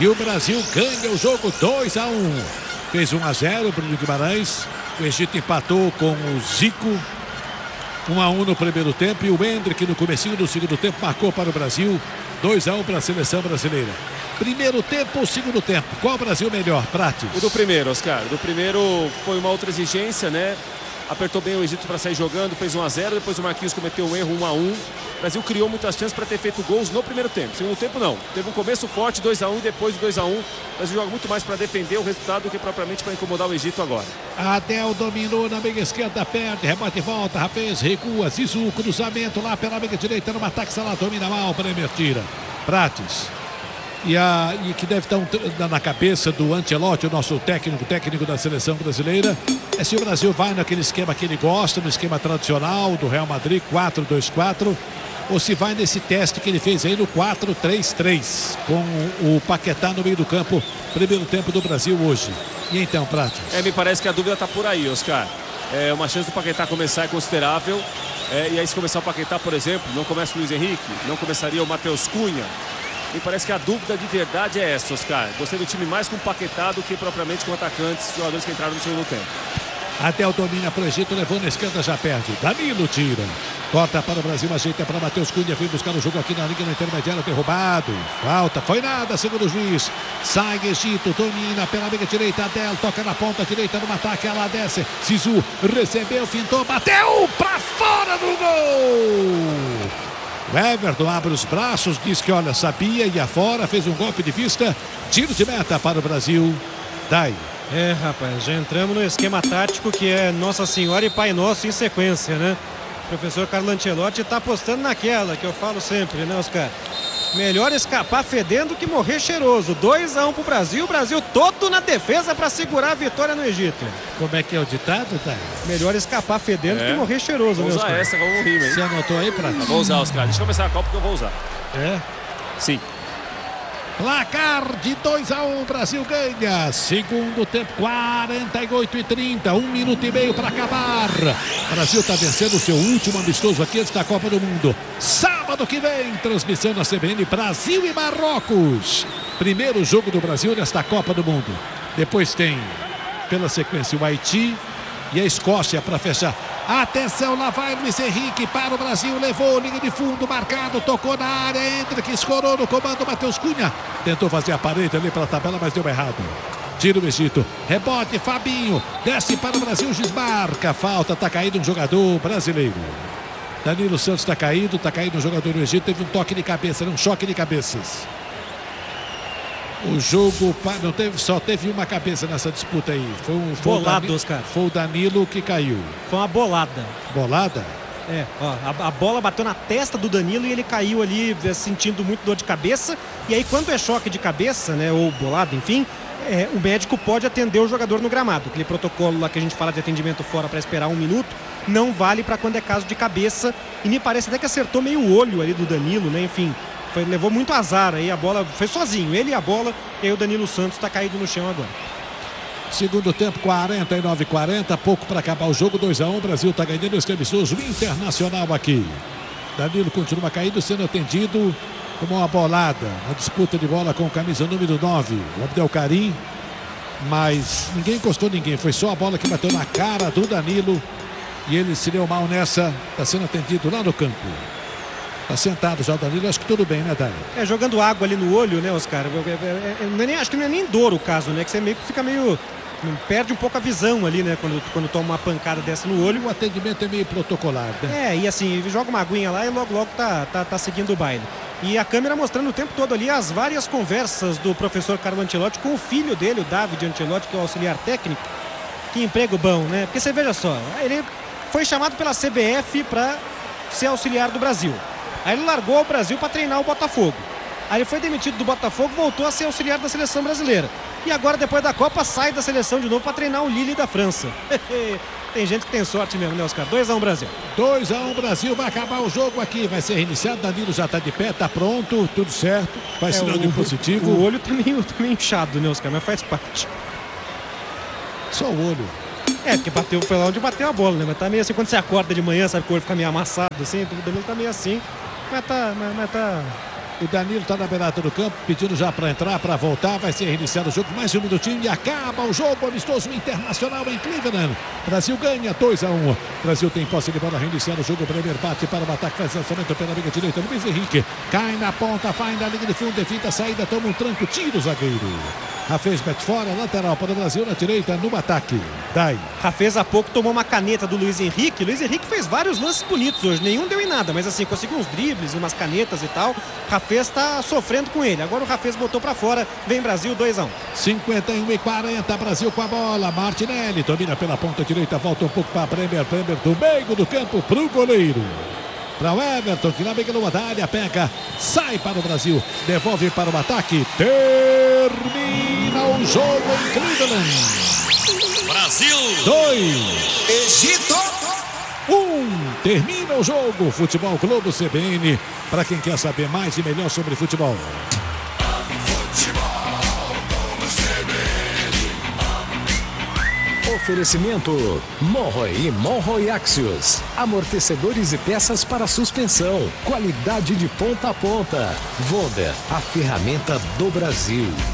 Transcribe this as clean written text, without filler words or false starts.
E o Brasil ganha o jogo 2-1. Fez 1-0 para o Guimarães. O Egito empatou com o Zico. 1-1 no primeiro tempo. E o Hendrick, no comecinho do segundo tempo, marcou para o Brasil. 2-1 para a seleção brasileira. Primeiro tempo ou segundo tempo? Qual o Brasil melhor, Prates? O do primeiro, Oscar. Do primeiro foi uma outra exigência, né? Apertou bem o Egito para sair jogando, fez 1-0. Depois o Marquinhos cometeu um erro, 1-1. O Brasil criou muitas chances para ter feito gols no primeiro tempo. Segundo tempo, não. Teve um começo forte, 2-1, e depois do 2-1. O Brasil joga muito mais para defender o resultado do que propriamente para incomodar o Egito agora. Adel dominou na meia esquerda, perde, rebote e volta. Rapaz recua, Zizou, cruzamento lá pela meia direita, no ataque, Salah domina mal, Bremer tira. Prates. E que deve estar na cabeça do Ancelotti, o nosso técnico da seleção brasileira, é se o Brasil vai naquele esquema que ele gosta, no esquema tradicional do Real Madrid, 4-2-4, ou se vai nesse teste que ele fez aí no 4-3-3, com o Paquetá no meio do campo, primeiro tempo do Brasil hoje. E então, Prates? Me parece que a dúvida está por aí, Oscar. Uma chance do Paquetá começar é considerável. E aí, se começar o Paquetá, por exemplo, não começa o Luiz Henrique, não começaria o Matheus Cunha. Me parece que a dúvida de verdade é essa, Oscar. Gostei do time mais com Paquetá do que propriamente com atacantes, jogadores que entraram no segundo tempo. Adel domina para o Egito, levou na esquerda, já perde. Danilo tira. Corta para o Brasil, ajeita para Matheus Cunha, vem buscar o jogo aqui na linha intermediária, derrubado. Falta, foi nada, segundo o juiz. Sai Egito, domina pela meia direita, Adel toca na ponta direita no ataque, ela desce. Zizou recebeu, fintou, bateu para fora do gol. O Everton abre os braços, diz que olha, sabia, ia fora, fez um golpe de vista. Tiro de meta para o Brasil. Dai. Rapaz, já entramos no esquema tático que é Nossa Senhora e Pai Nosso em sequência, né? O professor Carlo Ancelotti está apostando naquela que eu falo sempre, né, Oscar? Melhor escapar fedendo que morrer cheiroso. 2-1 pro Brasil, o Brasil todo na defesa para segurar a vitória no Egito. Como é que é o ditado, Dai? Melhor escapar fedendo que morrer cheiroso, vou meu usar Oscar. essa, vamos rir, hein? Você anotou aí, Prates? Vou usar, Oscar. Deixa eu começar a Copa que eu vou usar. É? Sim. Placar de 2-1, Brasil ganha. Segundo tempo, 48:30. 1 minuto e meio para acabar. O Brasil está vencendo o seu último amistoso aqui antes da Copa do Mundo. Sábado que vem, transmissão na CBN, Brasil e Marrocos. Primeiro jogo do Brasil nesta Copa do Mundo. Depois tem, pela sequência, o Haiti e a Escócia para fechar. Atenção, lá vai Luiz Henrique para o Brasil, levou linha de fundo, marcado, tocou na área, Hendrick escorou no comando, Matheus Cunha tentou fazer a parede ali pela tabela, mas deu errado. Tira o Egito, rebote, Fabinho, desce para o Brasil, desmarca, falta, tá caído um jogador brasileiro. Danilo Santos tá caído um jogador do Egito, teve um toque de cabeça, um choque de cabeças. O jogo não teve, só teve uma cabeça nessa disputa aí. Foi bolado, Oscar. Foi o Danilo que caiu. Foi uma bolada. Bolada? A bola bateu na testa do Danilo e ele caiu ali sentindo muito dor de cabeça. E aí quando é choque de cabeça, né, ou bolada, enfim, o médico pode atender o jogador no gramado. Aquele protocolo lá que a gente fala de atendimento fora para esperar 1 minuto, não vale para quando é caso de cabeça. E me parece até que acertou meio o olho ali do Danilo, né, enfim. Levou muito azar aí, a bola foi sozinho, ele e a bola, e aí o Danilo Santos está caído no chão agora. Segundo tempo, 49:40, pouco para acabar o jogo, 2-1, o Brasil está ganhando esse amistoso Internacional aqui. Danilo continua caído, sendo atendido como uma bolada, na disputa de bola com camisa número 9, o Abdelkarim, mas ninguém encostou ninguém, foi só a bola que bateu na cara do Danilo, e ele se deu mal nessa, está sendo atendido lá no campo. Tá sentado já o Danilo, acho que tudo bem, né, Dani? Jogando água ali no olho, né, Oscar? Acho que não é nem dor o caso, né? Que você meio que fica meio... Perde um pouco a visão ali, né? Quando toma uma pancada dessa no olho. O atendimento é meio protocolar, né? E assim, joga uma aguinha lá e logo tá seguindo o baile. E a câmera mostrando o tempo todo ali as várias conversas do professor Carlo Ancelotti com o filho dele, o David Ancelotti, que é o auxiliar técnico. Que emprego bom, né? Porque você veja só, ele foi chamado pela CBF para ser auxiliar do Brasil. Aí ele largou o Brasil para treinar o Botafogo. Aí ele foi demitido do Botafogo, voltou a ser auxiliar da seleção brasileira. E agora, depois da Copa, sai da seleção de novo para treinar o Lille da França. Tem gente que tem sorte mesmo, né, Oscar? 2-1 Brasil. 2-1 Brasil, vai acabar o jogo aqui, vai ser reiniciado. Danilo já está de pé, está pronto, tudo certo. Faz sinal de positivo. O olho tá meio inchado, né, Oscar? Mas faz parte. Só o olho. Porque foi lá onde bateu a bola, né? Mas tá meio assim, quando você acorda de manhã, sabe que o olho fica meio amassado assim, o Danilo tá meio assim. Mas O Danilo está na beirada do campo, pedindo já para entrar, para voltar. Vai ser reiniciado o jogo, mais um minutinho e acaba o jogo amistoso internacional em Cleveland. Brasil ganha 2-1. Brasil tem posse de bola, reiniciando o jogo. Bremer bate para o ataque, faz lançamento pela linha direita. Luiz Henrique cai na ponta, vai na linha de fundo, evita a saída, toma um tranco, tira o zagueiro. Rafez mete fora, lateral para o Brasil na direita, no ataque. Daí. Rafez há pouco tomou uma caneta do Luiz Henrique. Luiz Henrique fez vários lances bonitos hoje, nenhum deu em nada, mas assim, conseguiu uns dribles, umas canetas e tal. Rafez está sofrendo com ele. Agora o Rafez botou para fora, vem Brasil 2-1. 51-40, Brasil com a bola. Martinelli domina pela ponta direita, volta um pouco para Bremer. Bremer do meio do campo para o goleiro. Para o Everton, que na briga numa da área, pega, sai para o Brasil, devolve para o ataque, termina o jogo em Cleveland. Brasil 2, Egito 1, termina o jogo. Futebol Globo CBN, para quem quer saber mais e melhor sobre futebol. Oferecimento Monroe e Monroe Axios. Amortecedores e peças para suspensão. Qualidade de ponta a ponta. Wonder, a ferramenta do Brasil.